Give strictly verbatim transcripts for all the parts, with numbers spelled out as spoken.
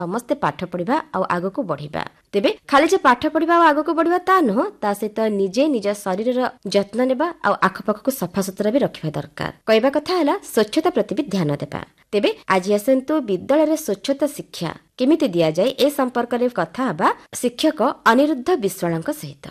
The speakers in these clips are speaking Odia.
ସମସ୍ତେ ପାଠ ପଢିବା ଆଉ ଆଗକୁ ବଢିବା। ତେବେ ଖାଲି ଯେ ପାଠ ପଢିବା ଆଉ ଆଗକୁ ବଢିବା ତା ନୁହଁ, ତା ସହିତ ନିଜେ ନିଜ ଶରୀରର ଯତ୍ନ ନେବା ଆଉ ଆଖପାଖକୁ ସଫାସୁତୁରା ବି ରଖିବା ଦରକାର। କହିବା କଥା ହେଲା ସ୍ୱଚ୍ଛତା ପ୍ରତି ବି ଧ୍ୟାନ ଦେବା। ତେବେ ଆଜି ଆସନ୍ତୁ ବିଦ୍ୟାଳୟରେ ସ୍ୱଚ୍ଛତା ଶିକ୍ଷା କେମିତି ଦିଆଯାଏ ଏ ସମ୍ପର୍କରେ କଥା ହେବା ଶିକ୍ଷକ ଅନିରୁଦ୍ଧ ବିଶ୍ୱାଳଙ୍କ ସହିତ।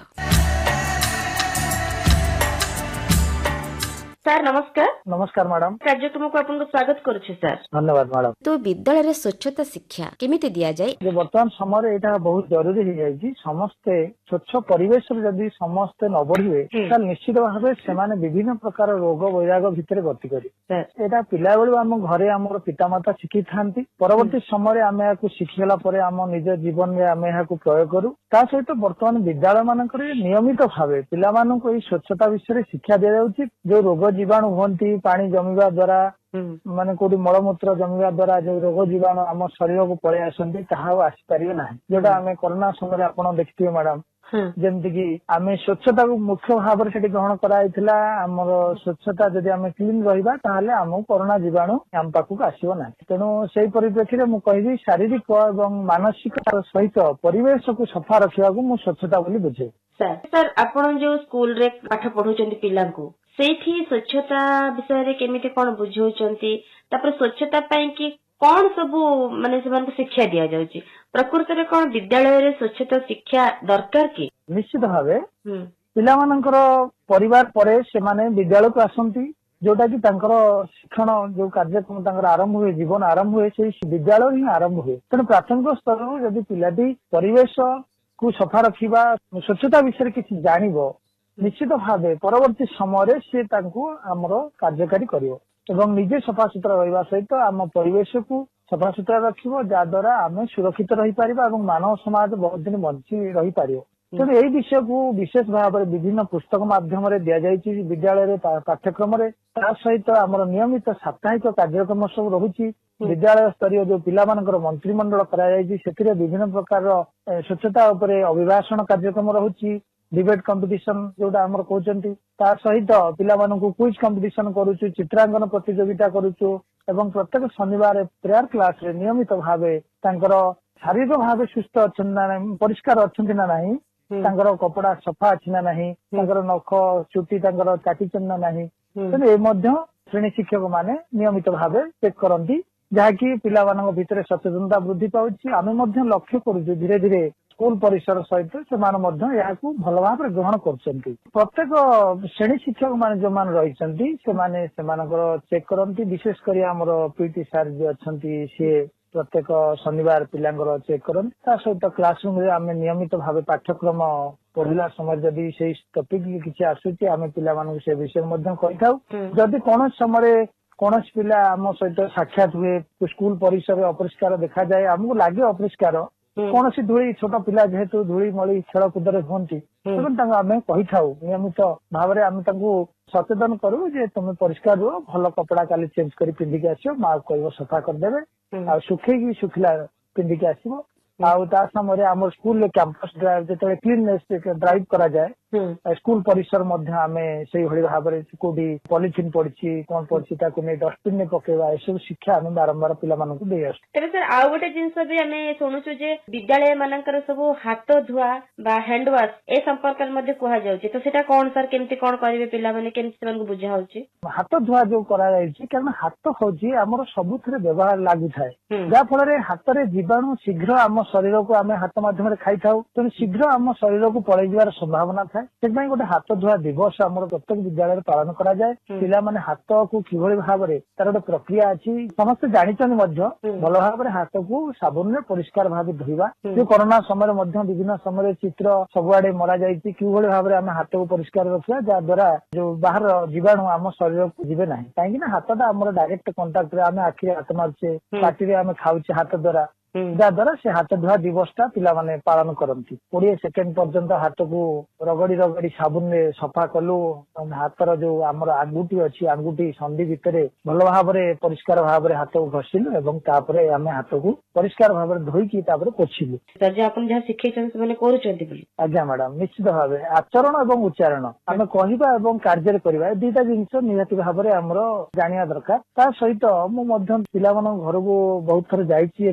ସାର୍ ନମସ୍କାର। ନମସ୍କାର ମ୍ୟାଡାମ। କାର୍ଯ୍ୟକ୍ରମକୁ ଆପଣଙ୍କୁ ସ୍ୱାଗତ କରୁଛି ସାର୍। ଧନ୍ୟବାଦ ମ୍ୟାଡାମ। ତ ବିଦ୍ୟାଳୟରେ ସ୍ୱଚ୍ଛତା ଶିକ୍ଷା କେମିତି ଦିଆଯାଏ? ବର୍ତ୍ତମାନ ସମୟରେ ଏଇଟା ବହୁତ ଜରୁରୀ ହେଇଯାଇଛି। ସମସ୍ତେ ସ୍ୱଚ୍ଛ ପରିବେଶରେ ଯଦି ସମସ୍ତେ ନ ବଢିବେ ତାହେଲେ ନିଶ୍ଚିତ ଭାବେ ସେମାନେ ବିଭିନ୍ନ ପ୍ରକାର ରୋଗ ବୈରାଗ ଭିତରେ ଗତି କରିବେ। ଏଇଟା ପିଲାବେଳୁ ଆମ ଘରେ ଆମର ପିତାମାତା ଶିଖିଥାନ୍ତି। ପରବର୍ତ୍ତୀ ସମୟରେ ଆମେ ଏହାକୁ ଶିଖିଗଲା ପରେ ଆମ ନିଜ ଜୀବନରେ ଆମେ ଏହାକୁ ପ୍ରୟୋଗ କରୁ। ତା ସହିତ ବର୍ତ୍ତମାନ ବିଦ୍ୟାଳୟ ମାନଙ୍କରେ ନିୟମିତ ଭାବେ ପିଲାମାନଙ୍କୁ ଏଇ ସ୍ୱଚ୍ଛତା ବିଷୟରେ ଶିକ୍ଷା ଦିଆଯାଉଛି। ଯୋଉ ରୋଗ ଜୀବାଣୁ ହୁଅନ୍ତି ପାଣି ଜମିବା ଦ୍ଵାରା, ମାନେ କୋଉଠି ମଳମୂତ୍ର ଜମିବା ଦ୍ଵାରା ଯୋଉ ରୋଗ ଜୀବାଣୁ ଆମ ଶରୀରକୁ ପଳେଇ ଆସନ୍ତି ତାହା ଆଉ ଆସିପାରିବେ ନାହିଁ। ଯୋଉଟା ଆମେ କରୋନା ସମୟରେ ଆପଣ ଦେଖିଥିବେ ମ୍ୟାଡାମ, ଯେମିତି କି ଆମେ ସ୍ୱଚ୍ଛତାକୁ ମୁଖ୍ୟ ଭାବରେ ସେଠି ଗ୍ରହଣ କରାଯାଇଥିଲା। ଆମର ସ୍ୱଚ୍ଛତା ଯଦି ଆମେ କ୍ଲିନ ରହିବା ତାହେଲେ ଆମକୁ କରୋନା ଜୀବାଣୁ ଆମ ପାଖକୁ ଆସିବ ନାହିଁ। ତେଣୁ ସେଇ ପରିପ୍ରେକ୍ଷୀରେ ମୁଁ କହିବି ଶାରୀରିକ ଏବଂ ମାନସିକ ସହିତ ପରିବେଶକୁ ସଫା ରଖିବାକୁ ମୁଁ ସ୍ୱଚ୍ଛତା ବୋଲି ବୁଝେ। ସାର୍ ଆପଣ ଯୋଉ ସ୍କୁଲରେ ପାଠ ପଢଉଛନ୍ତି ପିଲାଙ୍କୁ, ସେଇଠି ସ୍ୱଚ୍ଛତା ବିଷୟରେ କେମିତି କଣ ବୁଝଉଛନ୍ତି? ତାପରେ ସ୍ୱଚ୍ଛତା ପାଇଁ କି କଣ ସବୁ ମାନେ ସେମାନଙ୍କୁ ଶିକ୍ଷା ଦିଆଯାଉଛି? ପ୍ରକୃତରେ କଣ ବିଦ୍ୟାଳୟରେ ସ୍ୱଚ୍ଛତା ଶିକ୍ଷା ଦରକାର କି? ନିଶ୍ଚିତ ଭାବେ ପିଲାମାନଙ୍କର ପରିବାର ପରେ ସେମାନେ ବିଦ୍ୟାଳୟକୁ ଆସନ୍ତି, ଯୋଉଟା କି ତାଙ୍କର ଶିକ୍ଷଣ ଯୋଉ କାର୍ଯ୍ୟକ୍ରମ ତାଙ୍କର ଆରମ୍ଭ ହୁଏ, ଜୀବନ ଆରମ୍ଭ ହୁଏ ସେଇ ବିଦ୍ୟାଳୟ ହିଁ ଆରମ୍ଭ ହୁଏ। ତେଣୁ ପ୍ରାଥମିକ ସ୍ତରରୁ ଯଦି ପିଲାଟି ପରିବେଶ କୁ ସଫା ରଖିବା, ସ୍ୱଚ୍ଛତା ବିଷୟରେ କିଛି ଜାଣିବ, ନିଶ୍ଚିତ ଭାବେ ପରବର୍ତ୍ତୀ ସମୟରେ ସିଏ ତାଙ୍କୁ ଆମର କାର୍ଯ୍ୟକାରୀ କରିବ ଏବଂ ନିଜେ ସଫାସୁତୁରା ରହିବା ସହିତ ଆମ ପରିବେଶକୁ ସଫାସୁତୁରା ରଖିବ, ଯାହା ଦ୍ୱାରା ଆମେ ସୁରକ୍ଷିତ ରହିପାରିବା ଏବଂ ମାନବ ସମାଜ ବହୁତ ଦିନ ବଞ୍ଚି ରହିପାରିବ। ତେଣୁ ଏଇ ବିଷୟକୁ ବିଶେଷ ଭାବରେ ବିଭିନ୍ନ ପୁସ୍ତକ ମାଧ୍ୟମରେ ଦିଆଯାଇଛି ବିଦ୍ୟାଳୟରେ ପାଠ୍ୟକ୍ରମରେ। ତା ସହିତ ଆମର ନିୟମିତ ସାପ୍ତାହିକ କାର୍ଯ୍ୟକ୍ରମ ସବୁ ରହୁଛି। ବିଦ୍ୟାଳୟ ସ୍ତରୀୟ ଯୋଉ ପିଲାମାନଙ୍କର ମନ୍ତ୍ରିମଣ୍ଡଳ କରାଯାଇଛି ସେଥିରେ ବିଭିନ୍ନ ପ୍ରକାରର ସ୍ୱଚ୍ଛତା ଉପରେ ଅଭିଭାଷଣ କାର୍ଯ୍ୟକ୍ରମ ରହୁଛି। ଡିବେଟ୍ କମ୍ପିଟିସନ ଯୋଉଟା ଆମର କହୁଛନ୍ତି, ତା ସହିତ ପିଲାମାନଙ୍କୁ କୁଇଜ କମ୍ପିଟିସନ କରୁଛୁ, ଚିତ୍ରାଙ୍କନ ପ୍ରତିଯୋଗିତା କରୁଛୁ ଏବଂ ପ୍ରତ୍ୟେକ ଶନିବାର ପ୍ରେୟାର କ୍ଲାସରେ ନିୟମିତ ଭାବେ ତାଙ୍କର ଶାରୀରିକ ଭାବେ ସୁସ୍ଥ ଅଛନ୍ତି ନା ନାହିଁ, ପରିଷ୍କାର ଅଛନ୍ତି ନା ନାହିଁ, ତାଙ୍କର କପଡା ସଫା ଅଛି ନା ନାହିଁ, ତାଙ୍କର ନଖ ଚୁଟି ତାଙ୍କର କାଟିଛନ୍ତି ନା ନାହିଁ, ତେଣୁ ଏ ମଧ୍ୟ ଶ୍ରେଣୀ ଶିକ୍ଷକ ମାନେ ନିୟମିତ ଭାବେ ଚେକ୍ କରନ୍ତି, ଯାହାକି ପିଲାମାନଙ୍କ ଭିତରେ ସଚେତନତା ବୃଦ୍ଧି ପାଉଛି। ଆମେ ମଧ୍ୟ ଲକ୍ଷ୍ୟ କରୁଛୁ ଧୀରେ ଧୀରେ ସ୍କୁଲ ପରିସର ସହିତ ସେମାନେ ମଧ୍ୟ ଏହାକୁ ଭଲ ଭାବରେ ଗ୍ରହଣ କରୁଛନ୍ତି। ପ୍ରତ୍ୟେକ ଶ୍ରେଣୀ ଶିକ୍ଷକ ମାନେ ଯୋଉମାନେ ରହିଛନ୍ତି ସେମାନେ ସେମାନଙ୍କର ଚେକ୍ କରନ୍ତି। ବିଶେଷ କରି ଆମର ପିଟି ସାର୍ ଯିଏ ଅଛନ୍ତି ସିଏ ପ୍ରତ୍ୟେକ ଶନିବାର ପିଲାଙ୍କର ଚେକ୍ କରନ୍ତି। ତା ସହିତ କ୍ଲାସ ରୁମରେ ଆମେ ନିୟମିତ ଭାବେ ପାଠ୍ୟକ୍ରମ ପଢିଲା ସମୟରେ ଯଦି ସେଇ ଟପିକ କିଛି ଆସୁଛି ଆମେ ପିଲାମାନଙ୍କୁ ସେ ବିଷୟରେ ମଧ୍ୟ କହିଥାଉ। ଯଦି କୌଣସି ସମୟରେ କୌଣସି ପିଲା ଆମ ସହିତ ସାକ୍ଷାତ ହୁଏ, ସ୍କୁଲ ପରିସରରେ ଅପରିଷ୍କାର ଦେଖାଯାଏ, ଆମକୁ ଲାଗେ ଅପରିଷ୍କାର, କୌଣସି ଧୂଳି ଛୋଟ ପିଲା ଯେହେତୁ ଧୂଳି ମଳି ଖେଳକୁଦରେ ହୁଅନ୍ତି, ତେଣୁ ତାଙ୍କୁ ଆମେ କହିଥାଉ ନିୟମିତ ଭାବରେ ଆମେ ତାଙ୍କୁ ସଚେତନ କରୁ ଯେ ତମେ ପରିଷ୍କାର ରୁହ, ଭଲ କପଡା କାଲି ଚେଞ୍ଜ କରି ପିନ୍ଧିକି ଆସିବ, ମା କହିବ ସଫା କରିଦେବେ, ଆଉ ଶୁଖେଇକି ଶୁଖିଲା ପିନ୍ଧିକି ଆସିବ। ଆଉ ତା ସମୟରେ ଆମର ସ୍କୁଲରେ କ୍ୟାମ୍ପସ ଡ୍ରାଇଭ ଯେତେବେଳେ କ୍ଲିନନେସ ଡ୍ରାଇଭ କରାଯାଏ, ସ୍କୁଲ ପରିସର ମଧ୍ୟ ଆମେ ସେଇଭଳି ଭାବରେ କୋଉଠି ପଲିଥିନ୍ ପଡିଛି କଣ ପଡିଛି ତାକୁ ନେଇ ଡଷ୍ଟବିନ ରେ ପକେଇବା, ଏସବୁ ଶିକ୍ଷା ଆମେ ବାରମ୍ବାର ପିଲାମାନଙ୍କୁ ଦେଇ ଆସୁଛୁ। ତେବେ ସାର୍ ଆଉ ଗୋଟେ ଜିନିଷ ବି ଆମେ ଶୁଣୁଛୁ ଯେ ବିଦ୍ୟାଳୟ ମାନଙ୍କର ସବୁ ହାତ ଧୁଆ ବା ହ୍ୟାଣ୍ଡ ୱାଶ ଏ ସମ୍ପର୍କରେ ମଧ୍ୟ କୁହାଯାଉଛି, ତ ସେଟା କଣ ସାର୍ କେମିତି କଣ କରିବେ ପିଲାମାନେ, କେମିତି ସେମାନଙ୍କୁ ବୁଝା ହଉଛି? ହାତ ଧୁଆ ଯୋଉ କରାଯାଇଛି, କାରଣ ହାତ ହଉଛି ଆମର ସବୁଥିରେ ବ୍ୟବହାର ଲାଗୁଥାଏ, ଯାହା ଫଳରେ ହାତରେ ଜୀବାଣୁ ଶୀଘ୍ର ଆମ ଶରୀରକୁ ଆମେ ହାତ ମାଧ୍ୟମରେ ଖାଇଥାଉ, ତେଣୁ ଶୀଘ୍ର ଆମ ଶରୀରକୁ ପଳେଇ ଯିବାର ସମ୍ଭାବନା ଥାଏ। ସେଥିପାଇଁ ଗୋଟେ ହାତ ଧୁଆ ଦିବସ ଆମର ପ୍ରତ୍ୟେକ ବିଦ୍ୟାଳୟରେ ପାଳନ କରାଯାଏ। ପିଲାମାନେ ହାତକୁ କିଭଳି ଭାବରେ ତାର ଗୋଟେ ପ୍ରକ୍ରିୟା ଅଛି ସମସ୍ତେ ଜାଣିଛନ୍ତି ମଧ୍ୟ, ଭଲ ଭାବରେ ହାତକୁ ସାବୁନରେ ପରିଷ୍କାର ଭାବେ ଧୋଇବା। ଯୋଉ କରୋନା ସମୟରେ ମଧ୍ୟ ବିଭିନ୍ନ ସମୟରେ ଚିତ୍ର ସବୁଆଡେ ମରା ଯାଇଛି, କିଭଳି ଭାବରେ ଆମେ ହାତକୁ ପରିଷ୍କାର ରଖିବା ଯାହା ଦ୍ୱାରା ଯୋଉ ବାହାର ଜୀବାଣୁ ଆମ ଶରୀରକୁ ଯିବେ ନାହିଁ। କାହିଁକି ନା ହାତଟା ଆମର ଡାଇରେକ୍ଟ କଣ୍ଟାକ୍ଟରେ, ଆମେ ଆଖିରେ ହାତ ମାରୁଛେ, ପାଟିରେ ଆମେ ଖାଉଛେ ହାତ ଦ୍ୱାରା, ଯାହା ଦ୍ୱାରା ସେ ହାତ ଧୁଆ ଦିବସ ଟା ପିଲାମାନେ ପାଳନ କରନ୍ତି। କୋଡିଏ ସେକେଣ୍ଡ ପର୍ଯ୍ୟନ୍ତ ହାତକୁ ରଗଡି ରଗଡି ସାବୁନରେ ସଫା କଲୁ, ହାତର ଯୋଉ ଆମର ଆଙ୍ଗୁଠି ଅଛି ଆଙ୍ଗୁଠି ସନ୍ଧି ଭିତରେ ଭଲ ଭାବରେ ପରିଷ୍କାର ଭାବରେ ହାତକୁ ଘଷିଲୁ ଏବଂ ତାପରେ ଆମେ ହାତକୁ ପରିଷ୍କାର ଭାବରେ ଧୋଇକି ତାପରେ ପୋଛିଲୁ। ଆପଣ ଯାହା ଶିଖେଇଛନ୍ତି ସେମାନେ କରୁଛନ୍ତି ବୋଲି? ଆଜ୍ଞା ମ୍ୟାଡାମ, ନିଶ୍ଚିତ ଭାବେ ଆଚରଣ ଏବଂ ଉଚ୍ଚାରଣ ଆମେ କହିବା ଏବଂ କାର୍ଯ୍ୟରେ କରିବା ଏ ଦିଟା ଜିନିଷ ନିହାତି ଭାବରେ ଆମର ଜାଣିବା ଦରକାର। ତା ସହିତ ମୁଁ ମଧ୍ୟ ପିଲାମାନଙ୍କ ଘରକୁ ବହୁତ ଥର ଯାଇଛି ଏବଂ ତାଙ୍କ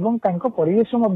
ପରିବେଶ